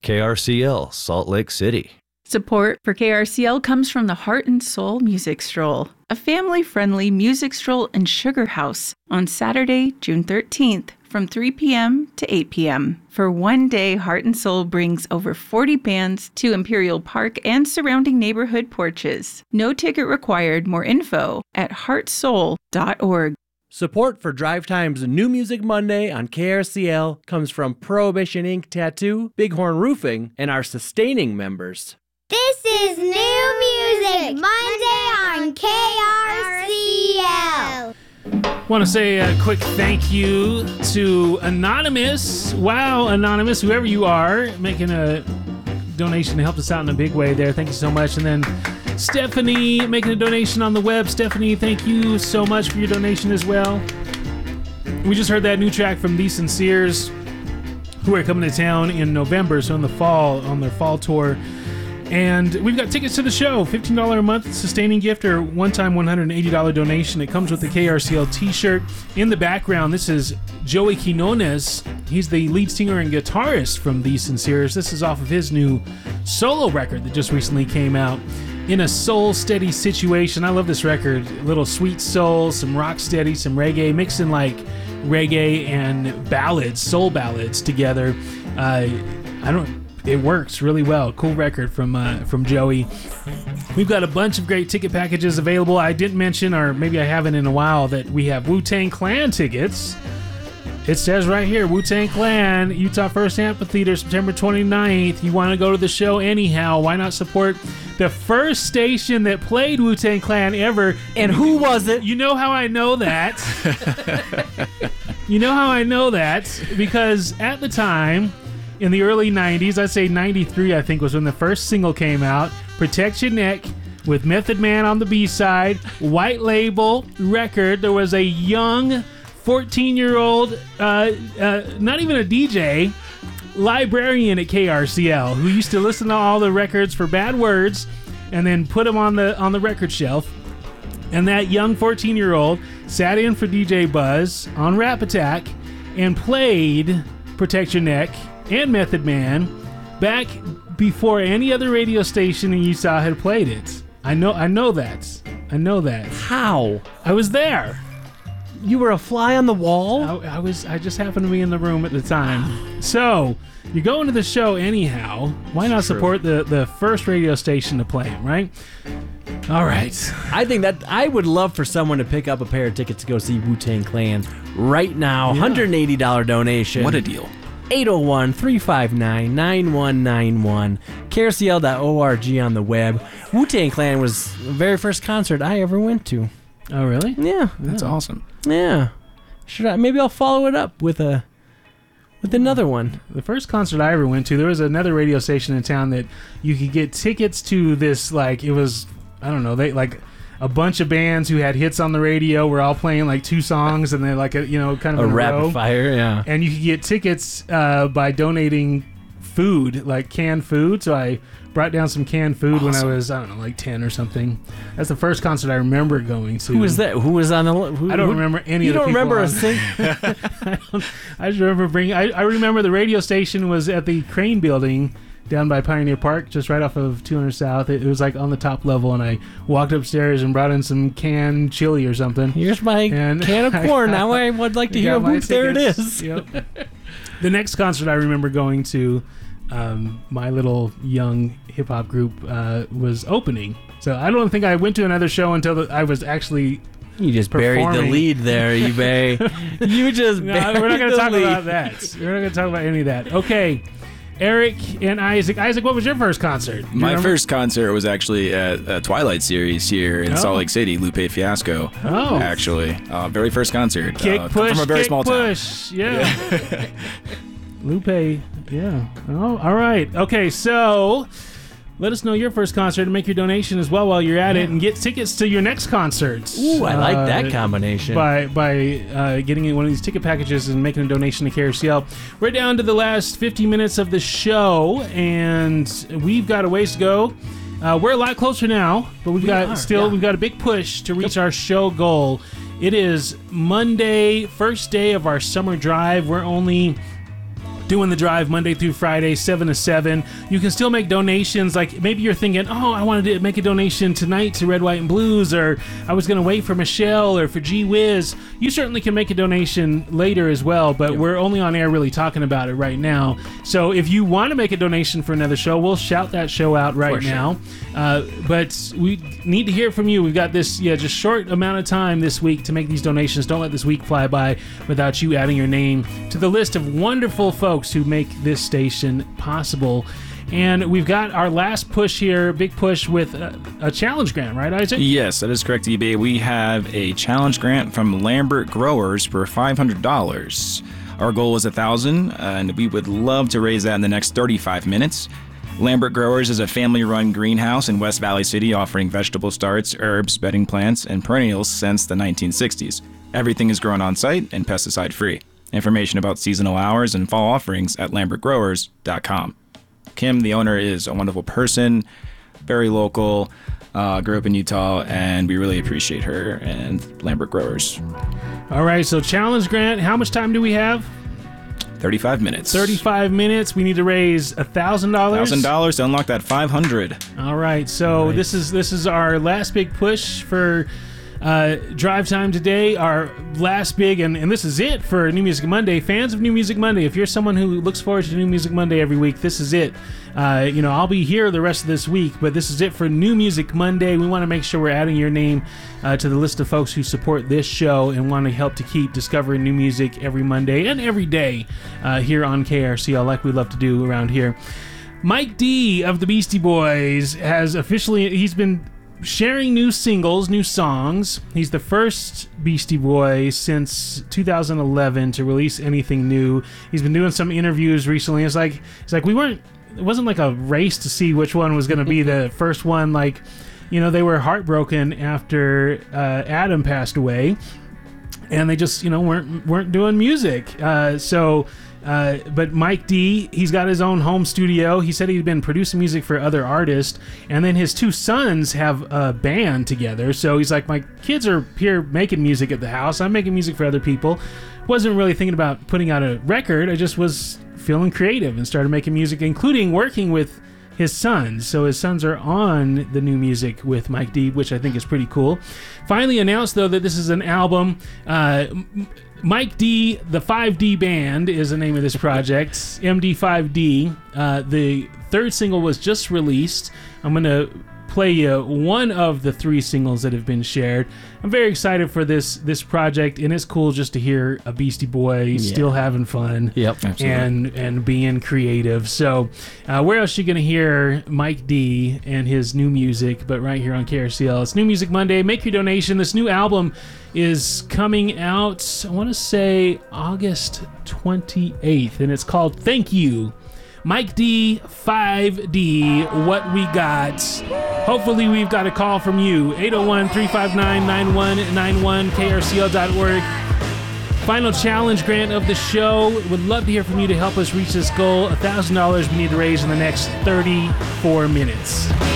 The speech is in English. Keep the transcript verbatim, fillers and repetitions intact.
K R C L, Salt Lake City. Support for K R C L comes from the Heart and Soul Music Stroll, a family-friendly music stroll and sugar house on Saturday, June thirteenth from three p.m. to eight p.m. For one day, Heart and Soul brings over forty bands to Imperial Park and surrounding neighborhood porches. No ticket required. More info at heart soul dot org. Support for Drive Time's New Music Monday on K R C L comes from Prohibition Ink Tattoo, Bighorn Roofing, and our sustaining members. This is New Music Monday on K R C L. Want to say a quick thank you to Anonymous. Wow, Anonymous, whoever you are, making a donation to help us out in a big way there. Thank you so much. And then Stephanie making a donation on the web. Stephanie, thank you so much for your donation as well. We just heard that new track from The Sinceres, who are coming to town in November, so in the fall, on their fall tour. And we've got tickets to the show, fifteen dollars a month sustaining gift or one-time one hundred eighty dollars donation. It comes with the K R C L t-shirt. In the background, this is Joey Quinones. He's the lead singer and guitarist from The Sinceres. This is off of his new solo record that just recently came out. In a soul-steady situation. I love this record. A little sweet soul, some rock steady, some reggae, mixing like reggae and ballads, soul ballads together. Uh, I don't... It works really well. Cool record from uh, from Joey. We've got a bunch of great ticket packages available. I didn't mention, or maybe I haven't in a while, that we have Wu-Tang Clan tickets. It says right here, Wu-Tang Clan, Utah First Amphitheater, September twenty-ninth. You want to go to the show anyhow. Why not support the first station that played Wu-Tang Clan ever? And who was it? You know how I know that? You know how I know that? Because at the time... in the early nineties, I'd say ninety-three, I think, was when the first single came out. Protect Your Neck with Method Man on the B-side. White label record. There was a young fourteen-year-old, uh, uh, not even a D J, librarian at K R C L who used to listen to all the records for bad words and then put them on the on the record shelf. And that young fourteen-year-old sat in for D J Buzz on Rap Attack and played Protect Your Neck and Method Man back before any other radio station in Utah had played it. I know I know that. I know that. How? I was there. You were a fly on the wall? I, I was I just happened to be in the room at the time. So, you're going to the show anyhow. Why not support the, the first radio station to play it, right? All right. I think that I would love for someone to pick up a pair of tickets to go see Wu-Tang Clan right now. Yeah. one hundred eighty dollars donation. What a deal. eight oh one, three five nine, nine one nine one. K R C L dot org on the web. Wu-Tang Clan was the very first concert I ever went to. Oh, really? Yeah. That's yeah. awesome. Yeah. Should I? Maybe I'll follow it up with a with another one. The first concert I ever went to, there was another radio station in town that you could get tickets to this, like, it was, I don't know, they, like, a bunch of bands who had hits on the radio were all playing, like, two songs, and then, like, a, you know, kind of a in a rapid row. fire, yeah. And you could get tickets uh, by donating food, like canned food. So I brought down some canned food awesome. when I was, I don't know, like ten or something. That's the first concert I remember going to. Who was that? Who was on the? Who, I don't who, remember any you of the people. You don't remember on. a thing? I, don't, I just remember bringing. I, I remember the radio station was at the Crane Building down by Pioneer Park, just right off of two hundred South. It, it was like on the top level, and I walked upstairs and brought in some canned chili or something. Here's my and can of corn. I, now I would like to hear a whoop. There it is. Yep. The next concert I remember going to, um, my little young hip hop group uh, was opening. So I don't think I went to another show until the, I was actually. You just buried the lead there, eBay. You just no, buried we're not going to talk lead. about that. We're not going to talk about any of that. Okay. Eric and Isaac. Isaac, what was your first concert? My remember? first concert was actually at a Twilight Series here in oh. Salt Lake City, Lupe Fiasco. Oh. Actually. Uh, very first concert. Kick uh, push, from a very kick small push. town. Yeah. yeah. Lupe, yeah. Oh, all right. Okay, so let us know your first concert and make your donation as well while you're at yeah. it, and get tickets to your next concerts. Ooh, I like uh, that combination. By by uh, getting one of these ticket packages and making a donation to K R C L. We're down to the last fifty minutes of the show, and we've got a ways to go. Uh, we're a lot closer now, but we've we got are, still yeah. we've got a big push to reach yep. our show goal. It is Monday, first day of our summer drive. We're only doing the drive Monday through Friday, seven to seven. You can still make donations. Like maybe you're thinking, oh, I wanted to make a donation tonight to Red, White, and Blues, or I was going to wait for Michelle or for Gee Whiz. You certainly can make a donation later as well, but we're only on air really talking about it right now. So if you want to make a donation for another show, we'll shout that show out right For sure. now. Uh, but we need to hear from you. We've got this, yeah, just short amount of time this week to make these donations. Don't let this week fly by without you adding your name to the list of wonderful folks who make this station possible. And we've got our last push here, big push with a, a challenge grant, right, Isaac? Yes, that is correct, eBay. We have a challenge grant from Lambert Growers for five hundred dollars. Our goal is one thousand dollars, and we would love to raise that in the next thirty-five minutes. Lambert Growers is a family-run greenhouse in West Valley City offering vegetable starts, herbs, bedding plants, and perennials since the nineteen sixties. Everything is grown on-site and pesticide-free. Information about seasonal hours and fall offerings at lambert growers dot com. Kim, the owner, is a wonderful person, very local, uh, grew up in Utah, and we really appreciate her and Lambert Growers. All right, so challenge grant, how much time do we have? thirty-five minutes. thirty-five minutes. We need to raise one thousand dollars. one thousand dollars to unlock that five hundred. All right, so Nice. this is this is our last big push for uh, Drive Time today. Our last big, and, and this is it for New Music Monday. Fans of New Music Monday, if you're someone who looks forward to New Music Monday every week, this is it. Uh, you know, I'll be here the rest of this week, but this is it for New Music Monday. We want to make sure we're adding your name uh, to the list of folks who support this show and want to help to keep discovering new music every Monday and every day uh, here on K R C L, like we love to do around here. Mike D of the Beastie Boys has officially, he's been sharing new singles, new songs. He's the first Beastie Boy since two thousand eleven to release anything new. He's been doing some interviews recently. It's like, it's like we weren't, it wasn't like a race to see which one was going to be the first one. Like, you know, they were heartbroken after uh, Adam passed away, and they just, you know, weren't weren't doing music. Uh, so, uh, but Mike D, he's got his own home studio. He said he'd been producing music for other artists, and then his two sons have a band together. So he's like, my kids are here making music at the house. I'm making music for other people. Wasn't really thinking about putting out a record. I just was feeling creative and started making music, including working with his sons. So his sons are on the new music with Mike D, which I think is pretty cool. Finally announced, though, that this is an album. Uh, Mike D, the five D Band is the name of this project, M D five D. Uh, the third single was just released. I'm going to play you one of the three singles that have been shared. I'm very excited for this this project, and it's cool just to hear a Beastie Boy Yeah. still having fun. Yep. Absolutely. and and being creative. So uh, where else are you going to hear Mike D and his new music but right here on K R C L? It's New Music Monday. Make your donation. This new album is coming out, I want to say August twenty-eighth, and it's called Thank You. Mike D, five D, what we got. Hopefully we've got a call from you. eight oh one, three five nine, nine one nine one, K R C L dot org. Final challenge grant of the show. Would love to hear from you to help us reach this goal. one thousand dollars we need to raise in the next thirty-four minutes.